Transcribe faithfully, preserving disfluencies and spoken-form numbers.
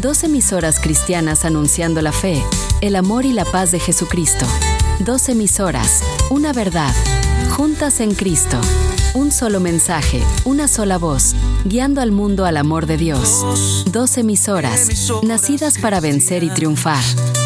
Dos emisoras cristianas anunciando la fe, el amor y la paz de Jesucristo. Dos emisoras, una verdad, juntas en Cristo. Un solo mensaje, una sola voz, guiando al mundo al amor de Dios. Dos emisoras, nacidas para vencer y triunfar.